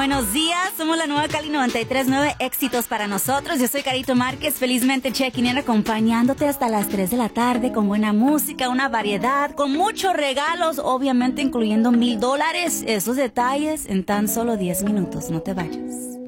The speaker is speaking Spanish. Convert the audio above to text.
Buenos días, somos la nueva Cali 93.9, éxitos para nosotros. Yo soy Carito Márquez, felizmente check-in acompañándote hasta las 3 de la tarde con buena música, una variedad, con muchos regalos, obviamente incluyendo $1,000. Esos detalles en tan solo 10 minutos, no te vayas.